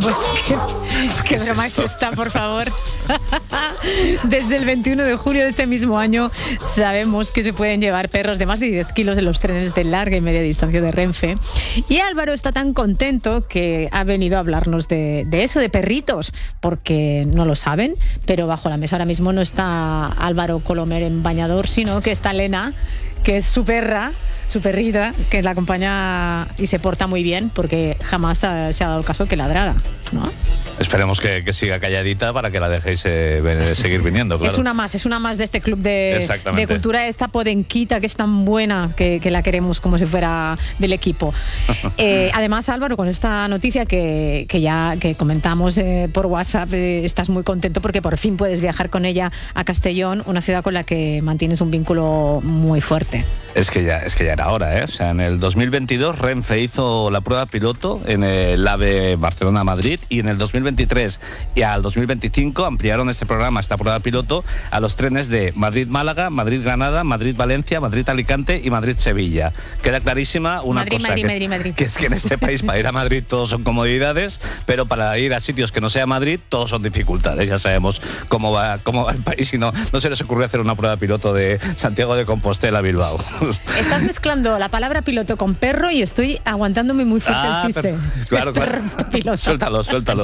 ¿Qué broma es esta, por favor? Desde el 21 de junio de este mismo año sabemos que se pueden llevar perros de más de 10 kilos en los trenes de larga y media distancia de Renfe. Y Álvaro está tan contento que ha venido a hablarnos de eso, de perritos, porque no lo saben, pero bajo la mesa ahora mismo no está Álvaro Colomer en bañador, sino que está Lena, que es su perra, su perrita, que la acompaña y se porta muy bien, porque jamás se ha dado el caso que ladrara, ¿no? Esperemos que siga calladita para que la dejéis seguir viniendo, claro. Es una más de este club de cultura, esta podenquita que es tan buena que la queremos como si fuera del equipo. Además, Álvaro, con esta noticia que comentamos por WhatsApp, estás muy contento porque por fin puedes viajar con ella a Castellón, una ciudad con la que mantienes un vínculo muy fuerte. Es que ya era hora, ¿eh? O sea, en el 2022 Renfe hizo la prueba piloto en el AVE Barcelona-Madrid, y en el 2023 y al 2025 ampliaron este programa, esta prueba piloto, a los trenes de Madrid-Málaga, Madrid-Granada, Madrid-Valencia, Madrid-Alicante y Madrid-Sevilla. Queda clarísima una cosa, que es que en este país para ir a Madrid todos son comodidades, pero para ir a sitios que no sea Madrid todos son dificultades. Ya sabemos cómo va el país, y no se les ocurrió hacer una prueba piloto de Santiago de Compostela a Bilbao. Estás mezclando la palabra piloto con perro y estoy aguantándome muy fuerte el chiste. Claro. Suéltalo.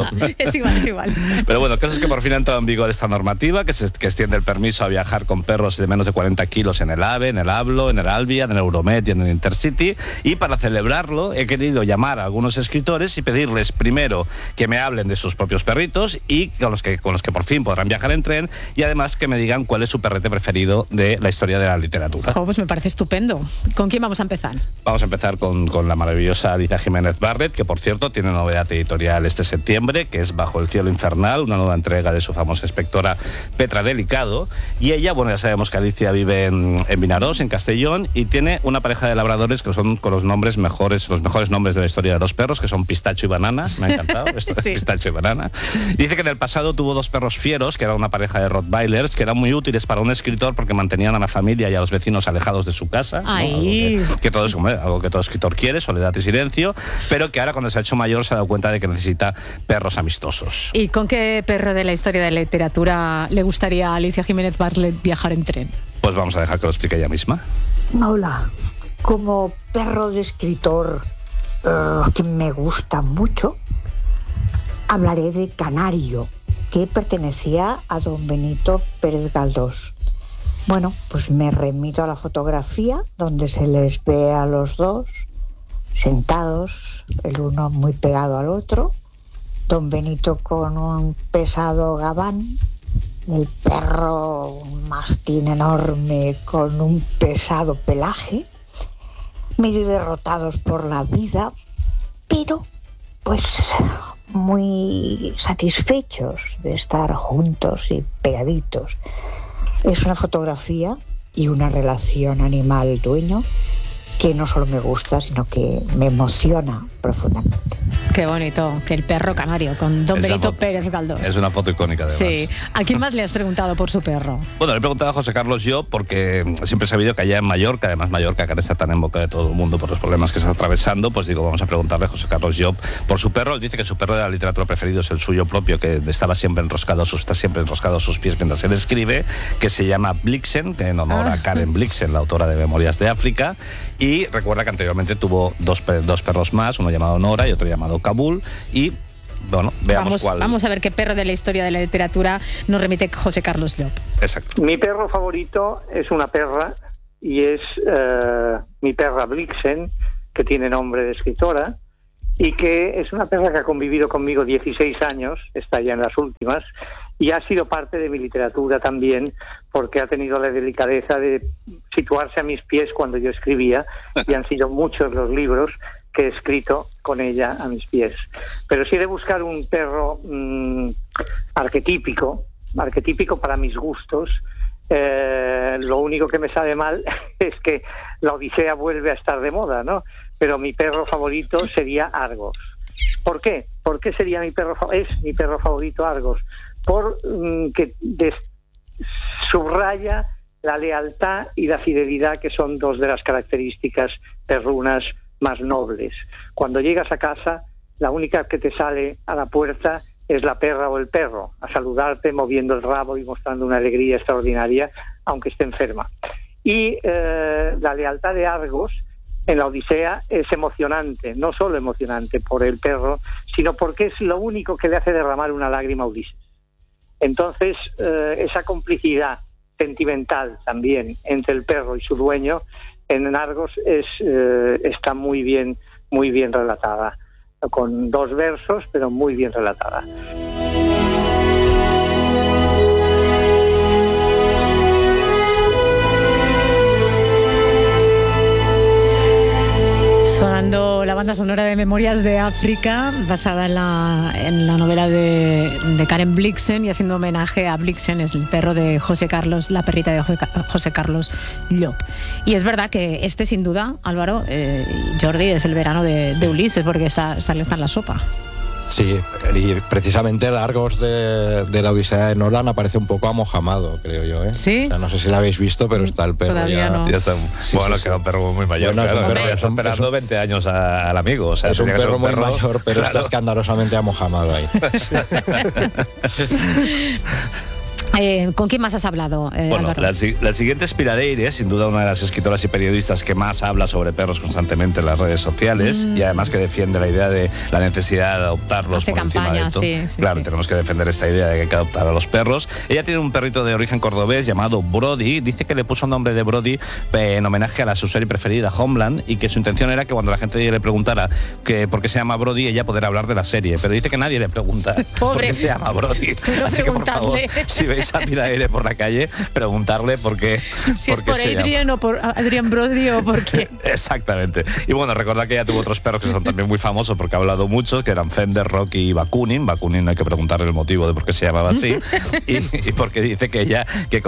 Es igual. Pero bueno, el caso es que por fin ha entrado en vigor esta normativa que extiende el permiso a viajar con perros de menos de 40 kilos en el AVE, en el Hablo, en el Alvia, en el Euromed y en el Intercity. Y para celebrarlo he querido llamar a algunos escritores y pedirles primero que me hablen de sus propios perritos y con los que por fin podrán viajar en tren, y además que me digan cuál es su perrete preferido de la historia de la literatura. Pues me parece estupendo. ¿Con quién vamos a empezar? Vamos a empezar con la maravillosa Alicia Jiménez Barret, que por cierto tiene novedad editorial este septiembre, que es Bajo el cielo infernal, una nueva entrega de su famosa inspectora Petra Delicado. Y ella, bueno, ya sabemos que Alicia vive en Vinaròs, en Castellón, y tiene una pareja de labradores que son con los mejores nombres de la historia de los perros, que son Pistacho y Banana. Me ha encantado esto de Pistacho y Banana. Dice que en el pasado tuvo dos perros fieros, que era una pareja de Rottweilers, que eran muy útiles para un escritor porque mantenían a la familia y a los vecinos alejados de su casa, ¿no? Algo que todo escritor quiere, soledad y silencio, pero que ahora cuando se ha hecho mayor se ha dado cuenta de que necesita perros amistosos. ¿Y con qué perro de la historia de la literatura le gustaría a Alicia Jiménez Barlet viajar en tren? Pues vamos a dejar que lo explique ella misma. Hola, como perro de escritor que me gusta mucho, hablaré de Canario, que pertenecía a don Benito Pérez Galdós. Bueno, pues me remito a la fotografía donde se les ve a los dos sentados, el uno muy pegado al otro, don Benito con un pesado gabán, el perro un mastín enorme con un pesado pelaje, medio derrotados por la vida, pero pues muy satisfechos de estar juntos y pegaditos. Es una fotografía y una relación animal-dueño que no solo me gusta, sino que me emociona profundamente. Qué bonito, que el perro canario, con don Benito Pérez Galdós. Es una foto icónica, además. Sí. ¿A quién más le has preguntado por su perro? Bueno, le he preguntado a José Carlos Llop, porque siempre he sabido que allá en Mallorca, además Mallorca, que ahora está tan en boca de todo el mundo por los problemas que está atravesando, pues digo, vamos a preguntarle a José Carlos Llop por su perro. Él dice que su perro de la literatura preferido es el suyo propio, que está siempre enroscado a sus pies mientras él escribe, que se llama Blixen, que en honor a Karen Blixen, la autora de Memorias de África. Y recuerda que anteriormente tuvo dos perros más, uno llamado Nora y otro llamado Kabul, y bueno, veamos cuál. Vamos a ver qué perro de la historia de la literatura nos remite José Carlos Llop. Exacto. Mi perro favorito es una perra, y es mi perra Blixen, que tiene nombre de escritora, y que es una perra que ha convivido conmigo 16 años, está ya en las últimas, y ha sido parte de mi literatura también, porque ha tenido la delicadeza de situarse a mis pies cuando yo escribía, y han sido muchos los libros que he escrito con ella a mis pies. Pero si he de buscar un perro arquetípico para mis gustos, lo único que me sabe mal es que la Odisea vuelve a estar de moda, ¿no? Pero mi perro favorito sería Argos. ¿Por qué? ¿Por qué sería mi perro favorito Argos? Porque subraya la lealtad y la fidelidad, que son dos de las características perrunas más nobles. Cuando llegas a casa, la única que te sale a la puerta es la perra o el perro, a saludarte moviendo el rabo y mostrando una alegría extraordinaria, aunque esté enferma. Y la lealtad de Argos en la Odisea es emocionante, no solo emocionante por el perro, sino porque es lo único que le hace derramar una lágrima a Ulises. Entonces, esa complicidad sentimental también entre el perro y su dueño en Argos está muy bien relatada, con 2 versos, pero muy bien relatada. Sonando la banda sonora de Memorias de África, basada en la novela de Karen Blixen, y haciendo homenaje a Blixen, es el perro de José Carlos, la perrita de José Carlos Llop. Y es verdad que sin duda, Álvaro, Jordi, es el verano de Ulises, porque está en la sopa. Sí, y precisamente el Argos de la Odisea de Nolan aparece un poco amojamado, creo yo, ¿eh? ¿Sí? O sea, no sé si lo habéis visto, pero está el perro. Todavía no. Ya está. Sí, bueno, sí, queda un perro muy mayor. Bueno, claro, ya está esperando 20 años al amigo. O sea, es un perro muy mayor, pero claro, está escandalosamente amojamado ahí. ¿Con quién más has hablado, bueno, la siguiente es Piradeire, sin duda una de las escritoras y periodistas que más habla sobre perros constantemente en las redes sociales, y además que defiende la idea de la necesidad de adoptarlos. Hace por campaña, encima de todo. Sí, claro, sí. Tenemos que defender esta idea de que hay que adoptar a los perros. Ella tiene un perrito de origen cordobés llamado Brody. Dice que le puso el nombre de Brody en homenaje a su serie preferida, Homeland, y que su intención era que cuando la gente le preguntara por qué se llama Brody, ella poder hablar de la serie. Pero dice que nadie le pregunta por qué se llama Brody. Así que, por favor, si veis a Piradeire por la calle, preguntarle por qué. Si es por Adrian o por Adrian Brody o por qué. Exactamente. Y bueno, recordad que ella tuvo otros perros que son también muy famosos porque ha hablado mucho, que eran Fender, Rocky y Bakunin. Bakunin no hay que preguntarle el motivo de por qué se llamaba así. y porque dice que ella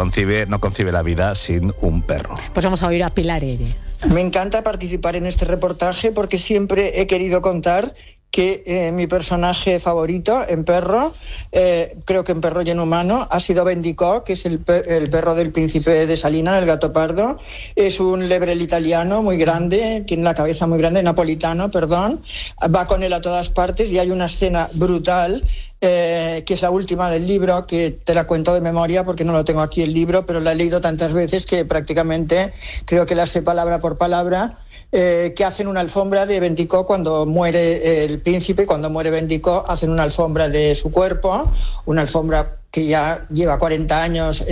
no concibe la vida sin un perro. Pues vamos a oír a Piradeire. Me encanta participar en este reportaje porque siempre he querido contar que mi personaje favorito en perro, creo que en perro y en humano, ha sido Bendico, que es el perro del príncipe de Salina, el gato pardo. Es un lebrel italiano muy grande, tiene la cabeza muy grande, napolitano, perdón. Va con él a todas partes y hay una escena brutal, que es la última del libro, que te la cuento de memoria porque no lo tengo aquí el libro, pero la he leído tantas veces que prácticamente creo que la sé palabra por palabra. Que hacen una alfombra de Bendico cuando muere el príncipe. Cuando muere Bendico hacen una alfombra de su cuerpo, una alfombra que ya lleva 40 años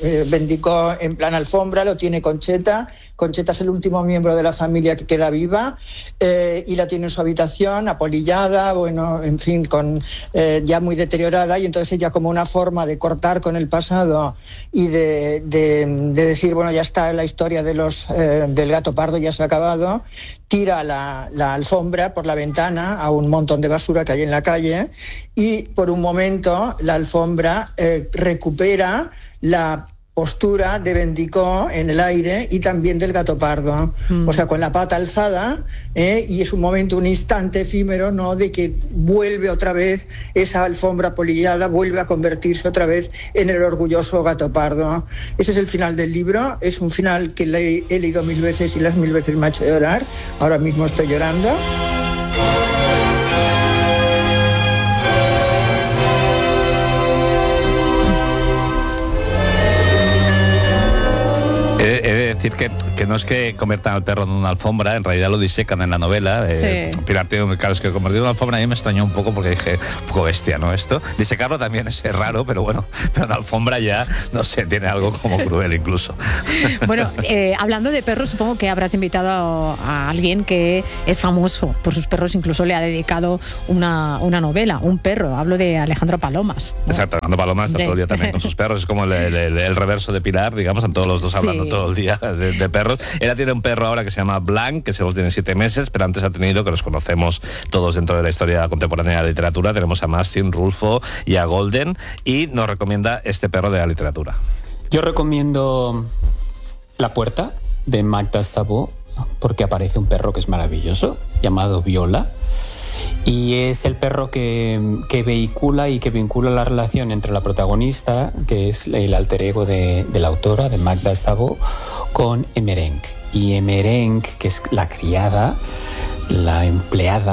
Bendico en plan alfombra, lo tiene Concheta. Concheta es el último miembro de la familia que queda viva, y la tiene en su habitación, apolillada, bueno, en fin, ya muy deteriorada, y entonces ella, como una forma de cortar con el pasado y de decir, bueno, ya está la historia del gato pardo, ya se ha acabado, tira la alfombra por la ventana a un montón de basura que hay en la calle, y por un momento la alfombra recupera la postura de Bendico en el aire y también del gato pardo, o sea, con la pata alzada, y es un momento, un instante efímero, ¿no?, de que vuelve otra vez esa alfombra polillada, vuelve a convertirse otra vez en el orgulloso gato pardo. Ese es el final del libro, es un final que he leído 1000 veces y las 1000 veces me ha hecho llorar. Ahora mismo estoy llorando. He de decir que no es que conviertan al perro en una alfombra, en realidad lo disecan en la novela. Sí. Pilar tiene, claro, es que convertir en una alfombra a mí me extrañó un poco porque dije, un poco bestia, ¿no? Esto. Disecarlo también es raro, pero bueno, pero una alfombra ya, no sé, tiene algo como cruel incluso. Bueno, hablando de perros, supongo que habrás invitado a alguien que es famoso por sus perros, incluso le ha dedicado una novela, un perro. Hablo de Alejandro Palomas, ¿no? Exacto, Alejandro Palomas está todo el día también con sus perros, es como el reverso de Pilar, digamos, están todos los dos hablando todo el día de perros. Ella tiene un perro ahora que se llama Blanc, que solo tiene 7 meses, pero antes ha tenido, que los conocemos todos dentro de la historia contemporánea de la literatura, tenemos a Mastin, Rulfo y a Golden, y nos recomienda este perro de la literatura. Yo recomiendo La Puerta, de Magda Szabó, porque aparece un perro que es maravilloso, llamado Viola, y es el perro que vehicula y que vincula la relación entre la protagonista, que es el alter ego de la autora, de Magda Szabó, con Emerenc. Y Emerenc, que es la criada, la empleada,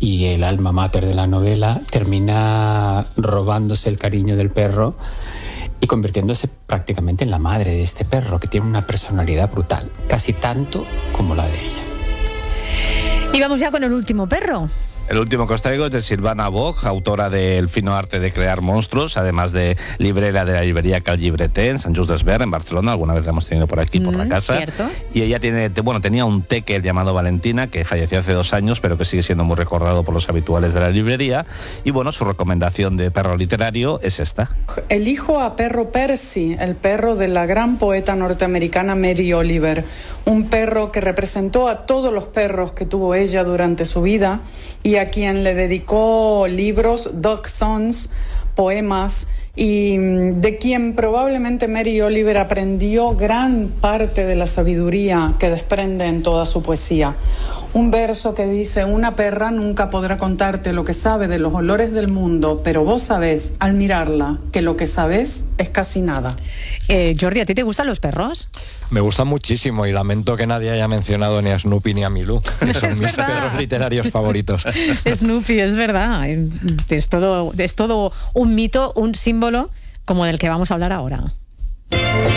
y el alma mater de la novela, termina robándose el cariño del perro y convirtiéndose prácticamente en la madre de este perro, que tiene una personalidad brutal, casi tanto como la de ella. Y vamos ya con el último perro. El último que os traigo es de Silvana Boch, autora del fino arte de crear monstruos, además de librera de la librería Cal Llibreter en Sant Just Desvern, en Barcelona. Alguna vez la hemos tenido por aquí, por la casa. ¿Cierto? Y ella tenía un tekel llamado Valentina, que falleció hace 2 años, pero que sigue siendo muy recordado por los habituales de la librería. Y bueno, su recomendación de perro literario es esta. Elijo a perro Percy, el perro de la gran poeta norteamericana Mary Oliver. Un perro que representó a todos los perros que tuvo ella durante su vida y a quien le dedicó libros, Dog Songs, poemas, y de quien probablemente Mary Oliver aprendió gran parte de la sabiduría que desprende en toda su poesía. Un verso que dice: una perra nunca podrá contarte lo que sabe de los olores del mundo, pero vos sabés, al mirarla, que lo que sabés es casi nada. Jordi, ¿a ti te gustan los perros? Me gustan muchísimo y lamento que nadie haya mencionado ni a Snoopy ni a Milú, que son mis perros literarios favoritos. Snoopy, es verdad. Es todo un mito, un símbolo como del que vamos a hablar ahora.